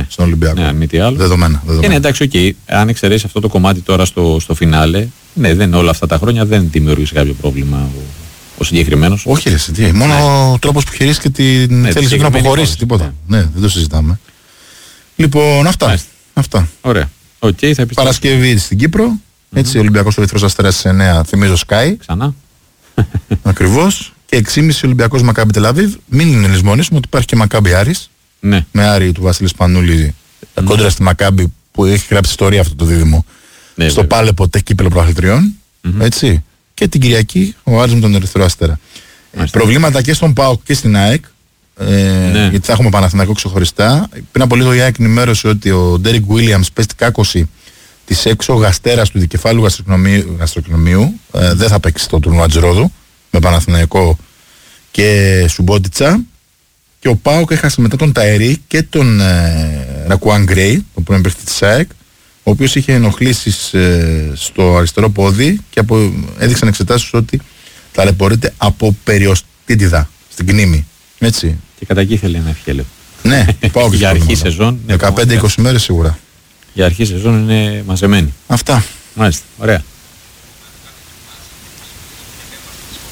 στον Ολυμπιακό. Ναι, μη τι άλλο. Δεδομένα. Και ναι, εντάξει, okay. Αν εξαιρέσει αυτό το κομμάτι τώρα στο φινάλε, ναι, δεν όλα αυτά τα χρόνια δεν δημιούργησε κάποιο πρόβλημα ο συγκεκριμένος. Όχι, ρε, μόνο ο τρόπος που χειρίστηκε την θέληση του να αποχωρήσει. Τίποτα. Ναι, δεν το συζητάμε. Λοιπόν, αυτά. Ωραία. Okay, θα Παρασκευή στην Κύπρο. Έτσι, ο Ολυμπιακός ο Ερυθρός Αστέρας σε 9, θυμίζω Sky. Ξανά. Ακριβώς. Και 6,5 Ολυμπιακός Μακάμπι Τελαβίβ. Μην λησμονήσουμε ότι υπάρχει και Μακάμπι Άρης. Ναι. Με Άρη του Βασίλη Σπανούλη κόντρα στη Μακάμπι που έχει γράψει ιστορία αυτό το δίδυμο. Ναι, στο πάλε ποτέ κύπελο πρωταθλητριών. Έτσι. Και την Κυριακή ο Άρης με τον Ερυθρό Αστέρα. Προβλήματα και στον ΠΑΟΚ και στην ΑΕΚ. Ναι. Γιατί θα έχουμε Παναθηναϊκό ξεχωριστά. Πριν από λίγο η ΑΕΚ ενημέρωσε ότι ο Ντέρικ Βίλιαμς πέστη κάκωση της έξω γαστέρας του δικεφάλου γαστροκοινομείου. Δεν θα παίξει το τουρνουά Τζρόδου με Παναθηναϊκό και Σουμπότιτσα. Και ο ΠΑΟΚ έχασε μετά τον Ταερή και τον Ρακουάν Γκρέι, τον πρώην παίκτη της ΑΕΚ, ο οποίος είχε ενοχλήσεις στο αριστερό πόδι και έδειξαν εξετάσεις ότι ταλαιπωρείται από περιοστίτιδα στην κνήμη. Έτσι. Και κατά εκεί θέλει να ευχέλε. Ναι, ΠΑΟΚ για αρχή σεζόν. 15-20 μέρες σίγουρα. Για αρχή σεζόν είναι μαζεμένη. Αυτά. Μάλιστα. Ωραία.